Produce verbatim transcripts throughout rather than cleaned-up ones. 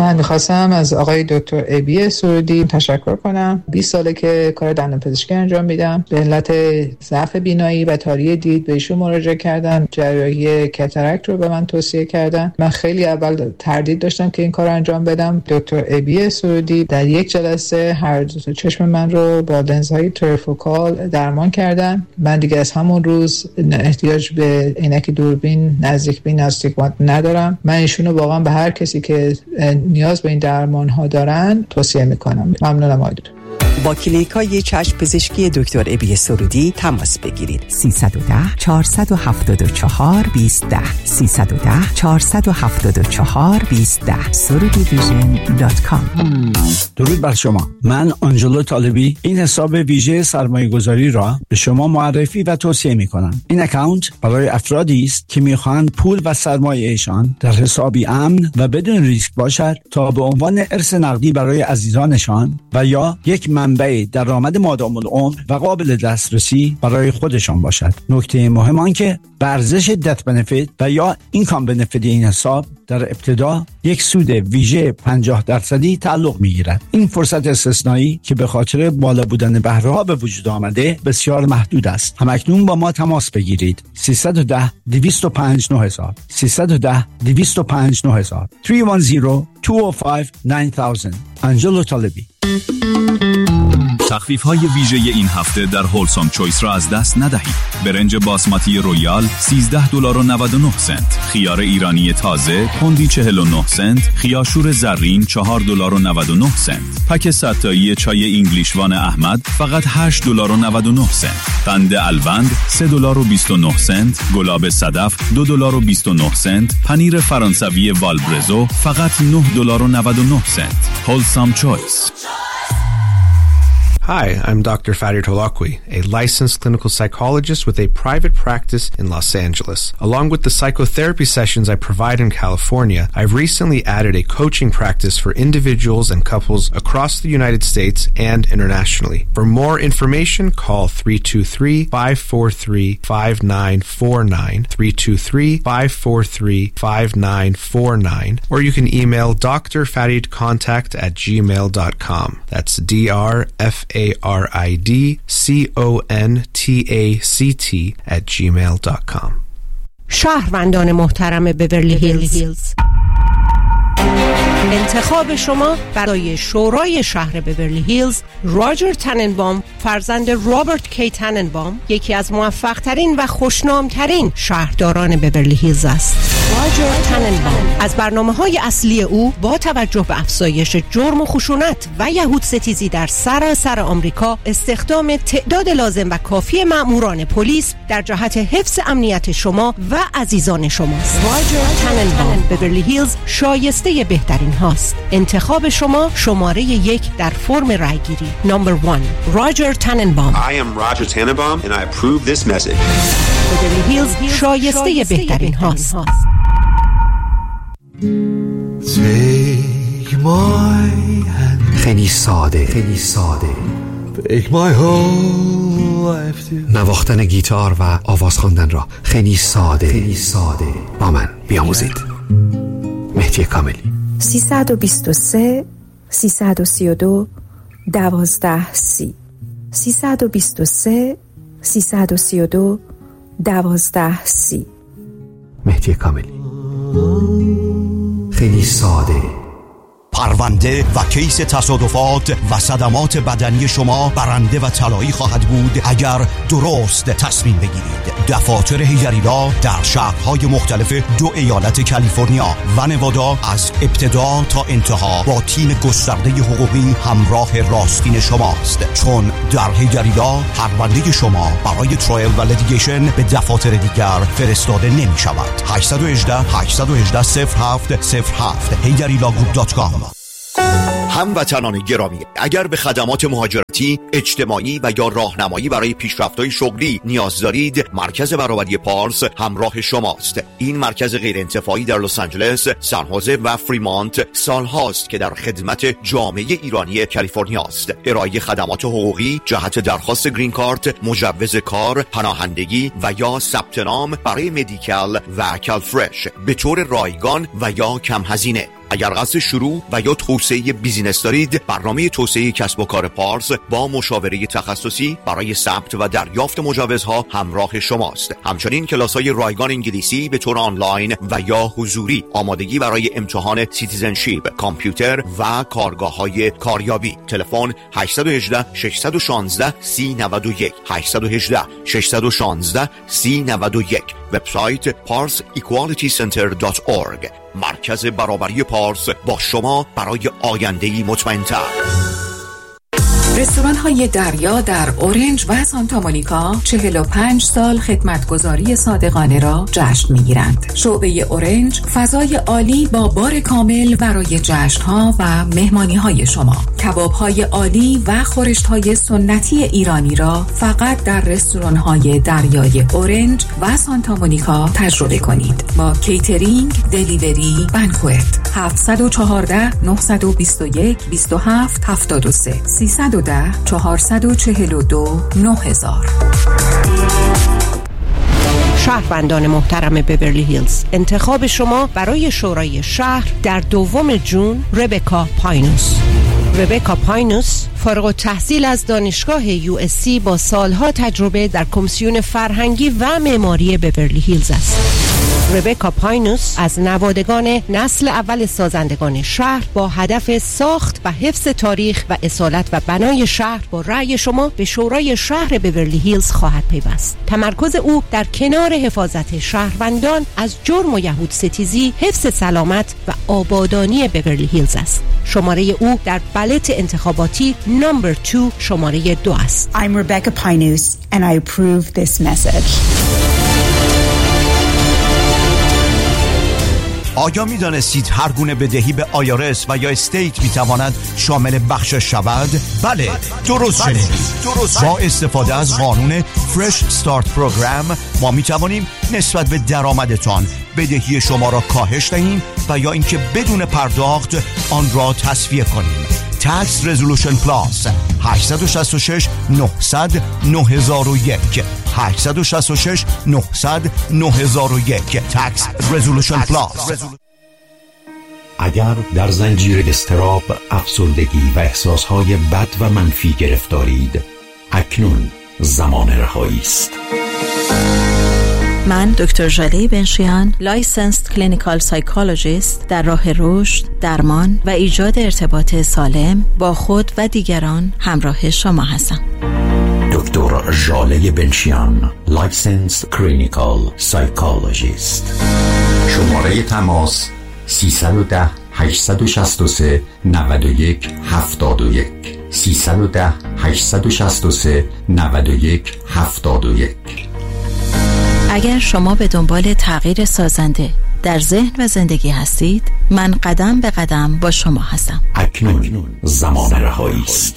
من میخواستم از آقای دکتر ابی سرودی تشکر کنم. بیست ساله که کار دندانپزشکی انجام میدم. به علت ضعف بینایی و تاری دید به ایشون مراجعه کردم. جراحی کاتاراکت رو به من توصیه کردن. من خیلی اول تردید داشتم که این کار رو انجام بدم. دکتر ابی سرودی در یک جلسه هر دو تا چشم من رو با لنزهای تریفوکال درمان کردن. من دیگه از همون روز احتیاج به عینک دوربین نزدیک بین استیگمات ندارم. من ایشونو واقعا به هر کسی که نیاز به این درمان ها دارن توصیه میکنم. ممنونم آقای دکتر. با کلینیکای چشم پزشکی دکتر ابی سرودی تماس بگیرید. سیصد و ده چهارصد و هفتاد و چهار بیست ده سیصد و ده چهارصد و هفتاد و چهار بیست ده سرودی ویژن دات کام. درود بر شما. من آنجلو طالبی این حساب ویژه سرمایه گذاری را به شما معرفی و توصیه می کنم. این اکانت برای افرادی است که می خواهند پول و سرمایه ایشان در حسابی امن و بدون ریسک باشد تا به عنوان ارث نقدی برای عزیزانشان و یا یک منبع درآمد مادام العمر و قابل دسترسی برای خودشان باشد. نکته مهم آن که به ارزش دت بنفیت و یا اینکام بنفیت این حساب در ابتدا یک سود ویژه پنجاه درصدی تعلق می‌گیرد. این فرصت استثنایی که به خاطر بالا بودن بهره‌ها به وجود آمده بسیار محدود است. همکنون با ما تماس بگیرید. سیصد و ده دویست و پنج نه هزار سیصد و ده دویست و پنج نه هزار سه یک صفر دو صفر پنج نه هزار آنجلو طالبی. تخفیف‌های ویژه این هفته در هولسام چویس را از دست ندهید. برنج باسمتی رویال سیزده دلار و نود و نه سنت، خیار ایرانی تازه پوندی چهل و نه سنت، خیارشور زرین چهار دلار و نود و نه سنت. پک صد تایی چای انگلیش وان احمد فقط هشت دلار و نود و نه سنت. قند الوند سه دلار و بیست و نه سنت، گلاب صدف دو دلار و بیست و نه سنت، پنیر فرانسوی والبرزو فقط نه دلار و نود و نه سنت. هولسام چویس. Hi, I'm Doctor Farid Holakwi, a licensed clinical psychologist with a private practice in Los Angeles. Along with the psychotherapy sessions I provide in California, I've recently added a coaching practice for individuals and couples across the United States and internationally. For more information, call three two three, five four three, five nine four nine, three two three, five four three, five nine four nine, or you can email d r farid contact at gmail dot com. That's D R F A R I D C O N T A C T at gmail dot com. شهروندان محترم بیورلی هیلز، انتخاب شما برای شورای شهر بیورلی هیلز راجر تننبام فرزند رابرت کی تننبام یکی از موفق ترین و خوشنام ترین شهرداران بیورلی هیلز است. راجر تننبام از برنامه‌های اصلی او با توجه به افزایش جرم و خشونت و یهود ستیزی در سراسر آمریکا استخدام تعداد لازم و کافی مأموران پلیس در جهت حفظ امنیت شما و عزیزان شماست. راجر تننبام بیورلی هیلز شایسته بهترین هاست. انتخاب شما شماره یک در فرم رایگیری. نمبر وان راجر تننبام. I am Roger Tannenbaum and I approve this message. بیورلی هیلز شایسته بهترین هاست. Take my hand. خیلی ساده خیلی ساده Take my whole life to. نواختن گیتار و آواز خواندن را خیلی ساده خیلی ساده با من بیاموزید. مهدی کاملی. سیصد و بیست و سه سیصد و سی و دو دوازده سی سیصد و بیست و سه سیصد و سی و دو دوازده سی. مهدی کاملی. خیلی ساده. پرونده و کیس تصادفات و صدمات بدنی شما برنده و طلایی خواهد بود اگر درست تصمیم بگیرید. دفاتر هیجریلا در شهرهای مختلف دو ایالت کالیفرنیا و نوادا از ابتدا تا انتها با تیم گسترده حقوقی همراه راستین شماست، چون در هیجریلا پرونده شما برای ترایل و لیتیگیشن به دفاتر دیگر فرستاده نمی شود. هشت یک هشت هشت یک هشت صفر هفت صفر هفت هیجریلا گروپ دات کام. هموطنان گرامی، اگر به خدمات مهاجرتی، اجتماعی و یا راهنمایی برای پیشرفت‌های شغلی نیاز دارید، مرکز برابری پارس همراه شماست. این مرکز غیر انتفاعی در لس آنجلس، سان خوزه و فریمانت سالهاست که در خدمت جامعه ایرانی کالیفرنیا است. ارائه خدمات حقوقی جهت درخواست گرین کارت، مجوز کار، پناهندگی و یا ثبت نام برای مدیکال و کالفرش به طور رایگان و یا کم هزینه. اگر قصد شروع و یا توسعه بیزینس دارید، برنامه توسعه کسب و کار پارس با مشاوره تخصصی برای ثبت و دریافت مجوزها همراه شماست. همچنین کلاس‌های رایگان انگلیسی به طور آنلاین و یا حضوری، آمادگی برای امتحان سیتیزنشیپ، کامپیوتر و کارگاه‌های کاریابی. تلفن هشت یک هشت شش یک شش سه نه یک هشت یک هشت شش یک شش سه نه یک. وبسایت پارس ایکوالتی سنتر دات اورگ. مرکز برابری پارس با شما برای آینده‌ای مطمئن‌تر. رستوران های دریا در اورنج و سانتا مونیکا چهل و پنج سال خدمتگزاری صادقانه را جشن می گیرند. شعبه اورنج فضای عالی با بار کامل برای جشن ها و مهمانی های شما. کباب های عالی و خورشت های سنتی ایرانی را فقط در رستوران های دریای اورنج و سانتا مونیکا تجربه کنید. با کیترینگ، دلیوری، بانکوئت. هفت یک چهار نه دو یک دو هفت هفت سه سیصد و ده چهارصد و چهل و دو نه هزار. شهروندان محترم بیورلی هیلز، انتخاب شما برای شورای شهر در دوم جون ربکا پاینوس. ربکا پاینوس فارغ التحصیل از دانشگاه یو اس سی با سالها تجربه در کمیسیون فرهنگی و معماری بیورلی هیلز است. ربکا پاینوس از نوادگان نسل اول سازندگان شهر با هدف ساخت و حفظ تاریخ و اصالت و بنای شهر با رأی شما به شورای شهر بیورلی هیلز خواهد پیوست. تمرکز او در کنار حفاظت شهروندان از جرم و یهود ستیزی، حفظ سلامت و آبادانی بیورلی هیلز است. شماره او در بلت انتخاباتی نمبر دو شماره دو است. I'm Rebecca Pinus and I approve this message. آیا می دانستید هر گونه بدهی به آیارس و یا استیت می تواند شامل بخشش شود؟ بله، درست شنیدید. با استفاده از قانون فرش استارت پروگرام ما می توانیم نسبت به درآمدتان بدهی شما را کاهش دهیم و یا اینکه بدون پرداخت آن را تسویه کنیم. Tax Resolution Plus هشت شش شش نه صفر صفر نه صفر یک هشت شش شش نه صفر صفر نه صفر یک Tax Resolution Plus. اگر در زنجیر اضطراب، افسردگی و احساسهای بد و منفی گرفتارید، اکنون زمان رهایی است. من دکتر ژاله بنشیان، لایسنسد کلینیکال سایکولوژیست، در راه رشد، درمان و ایجاد ارتباط سالم با خود و دیگران همراه شما هستم. دکتر ژاله بنشیان، لایسنسد کلینیکال سایکولوژیست. شماره تماس سیصد و ده هشتصد و شصت و سه نود و یک هفتاد و یک سیصد و ده هشتصد و شصت و سه نود و یک هفتاد و یک. اگر شما به دنبال تغییر سازنده در ذهن و زندگی هستید، من قدم به قدم با شما هستم. اکنون زمان رهایی است.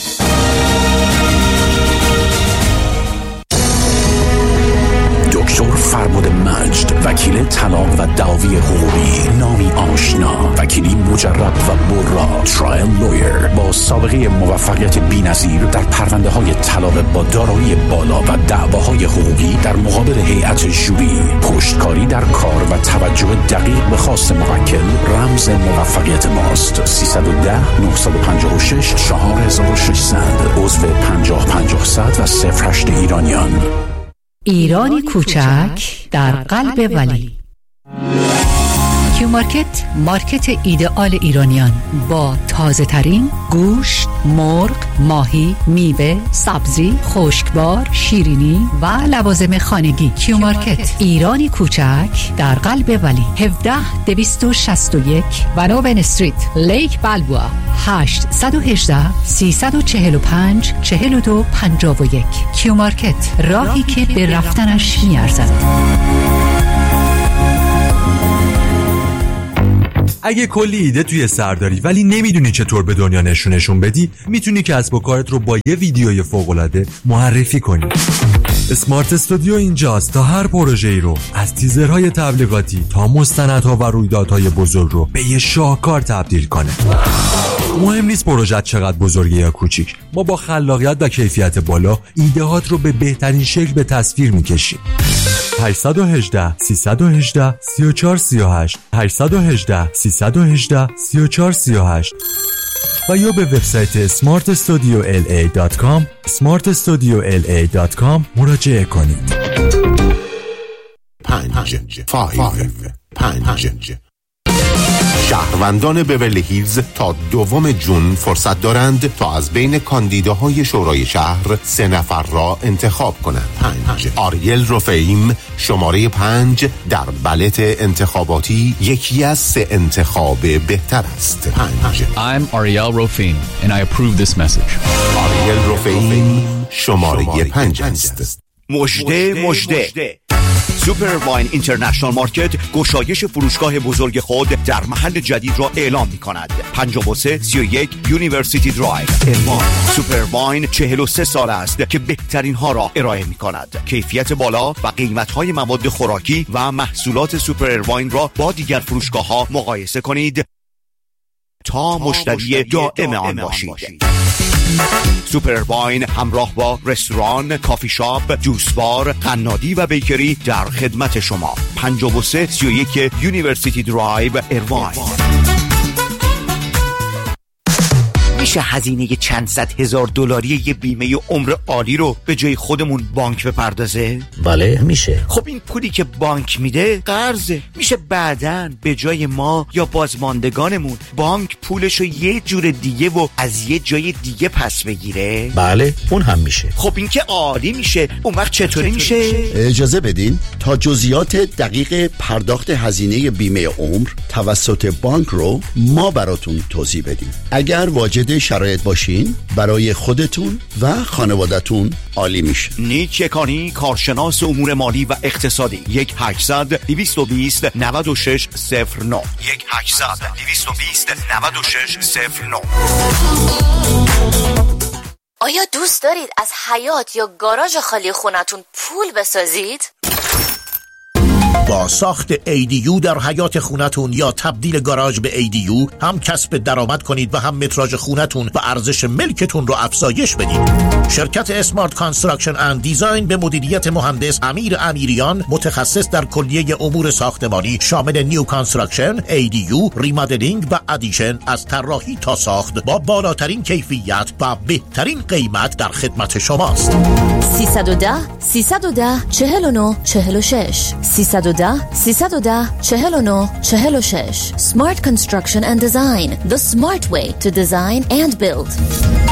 دکتر فربد مجد، وکیل طلاق و دعاوی حقوقی، نامی آشنا، وکیلی مجرب و برا، ترایل لویر با سابقه موفقیت بی‌نظیر در پرونده های طلاق با دارایی بالا و دعواهای حقوقی در مقابل هیئت ژوری، پشتکاری در کار و توجه دقیق به خواست موکل رمز موفقیت ماست. سیصد و ده نهصد و پنجاه و شش چهار هزار و ششصد عضو پنجاه پنجاه صد و صفر هشت ایرانیان. ایرانی کوچک در قلب ولی. کیو مارکت، مارکت ایدئال ایرانیان با تازه ترین گوشت، مرغ، ماهی، میوه، سبزی، خشکبار، شیرینی و لوازم خانگی. کیو مارکت، ایرانی کوچک در قلب ولی. هفده دویست و شصت و یک ونوون استریت، لیک بلبوا. هشت یک هشت سیصد و چهل و پنج چهل و دو پنجاه و یک. کیو مارکت، راهی که به رفتنش میارزد. اگه کلی ایده توی سر داری ولی نمیدونی چطور به دنیا نشونشون بدی، میتونی کسب و کارت رو با یه ویدیوی فوق‌العاده معرفی کنی. اسمارت استودیو اینجاست تا هر پروژه‌ای رو از تیزرهای تبلیغاتی تا مستندها و رویدادهای بزرگ رو به یه شاهکار تبدیل کنه. مهم نیست پروژه چقدر بزرگه یا کوچیک، ما با خلاقیت و کیفیت بالا ایده‌هات رو به بهترین شکل به تصویر میکشیم. هشت یک هشت سه یک هشت سه چهار سه هشت هشت یک هشت سه یک هشت سه چهار سه هشت و یا به وبسایت اسمارت استودیو ال ای دات کام اسمارت استودیو ال ای دات کام مراجعه کنید. پنج فایو پنج شهروندان بیورلی هیلز تا دوم جون فرصت دارند تا از بین کاندیداهای شورای شهر سه نفر را انتخاب کنند. پنج آریل رفیم شماره پنج در بلت انتخاباتی یکی از سه انتخاب بهتر است. پنج I'm Ariel Rofim and I approve this message. آریل رفیم شماره پنج است. مژده مژده سوپر واین اینترنشنال مارکت گشایش فروشگاه بزرگ خود در محل جدید را اعلام می کند. پنجاه و سه سی و یک یونیورسیتی درایو المان. سوپر واین چهل و سه سال است که بهترین ها را ارائه می کند. کیفیت بالا و قیمت های مواد خوراکی و محصولات سوپر واین را با دیگر فروشگاه ها مقایسه کنید تا مشتری دائم آن باشید. سوپر واین همراه با رستوران، کافی شاپ، جوس بار، قنادی و بیکری در خدمت شما. پنجاه و سه سی و یک یونیورسیتی درایو ایرواین. میشه هزینه چند صد هزار دلاری یه بیمه عمر عالی رو به جای خودمون بانک بپردازه؟ بله میشه. خب این پولی که بانک میده قرضه. میشه بعداً به جای ما یا بازماندگانمون بانک پولشو یه جور دیگه و از یه جای دیگه پس بگیره؟ بله اون هم میشه. خب این که عالی میشه. اون وقت چطوری میشه؟ اجازه بدین تا جزئیات دقیق پرداخت هزینه بیمه عمر توسط بانک رو ما براتون توضیح بدیم. اگر واجد شرایط باشین برای خودتون و خانوادتون عالی میشه. نیک یکانی کارشناس امور مالی و اقتصادی. یک هشتصد دویست و بیست نود و شش صفر نه یک هشتصد دویست و بیست نود و شش صفر نه. آیا دوست دارید از حیاط یا گاراژ خالی خونتون پول بسازید؟ با ساخت ای دی یو در حیاط خونتون یا تبدیل گاراژ به ای دی یو هم کسب درآمد کنید و هم متراژ خونتون و ارزش ملکتون رو افزایش بدید. شرکت اسمارت کانستراکشن اند دیزاین به مدیریت مهندس امیر امیریان متخصص در کلیه امور ساختمانی شامل نیو کانستراکشن، ای دی یو، ریمادلینگ و ادیشن از طراحی تا ساخت با بالاترین کیفیت و بهترین قیمت در خدمت شماست. سیصد و ده سیصد و ده چهل و نه چهل و شش سیصد و ده سیصد و ده چهل و نه چهل و شش. Smart Construction and Design, the smart way to design and build.